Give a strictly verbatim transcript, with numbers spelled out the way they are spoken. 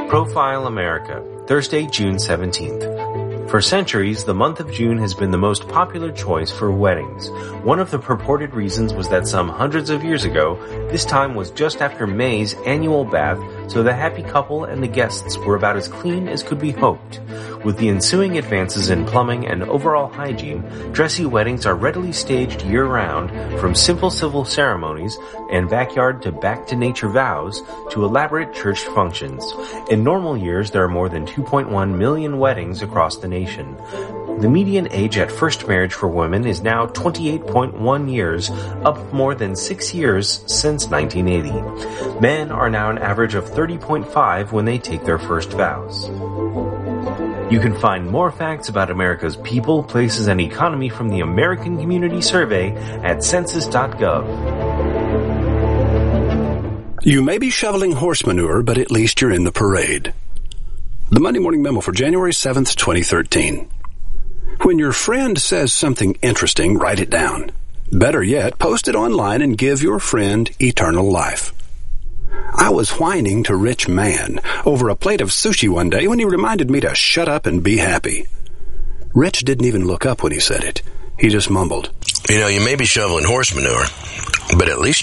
Profile America, Thursday, June seventeenth. For centuries, the month of June has been the most popular choice for weddings. One of the purported reasons was that some hundreds of years ago, this time was just after May's annual bath, so the happy couple and the guests were about as clean as could be hoped. With the ensuing advances in plumbing and overall hygiene, dressy weddings are readily staged year-round, from simple civil ceremonies and backyard to back-to-nature vows to elaborate church functions. In normal years, there are more than two point one million weddings across the nation. The median age at first marriage for women is now twenty-eight point one years, up more than six years since nineteen eighty. Men are now an average of thirty point five when they take their first vows. You can find more facts about America's people, places, and economy from the American Community Survey at census dot gov. You may be shoveling horse manure, but at least you're in the parade. The Monday Morning Memo for January seventh, twenty thirteen. When your friend says something interesting, write it down. Better yet, post it online and give your friend eternal life. I was whining to Rich Man over a plate of sushi one day when he reminded me to shut up and be happy. Rich didn't even look up when he said it. He just mumbled, You know, you may be shoveling horse manure, but at least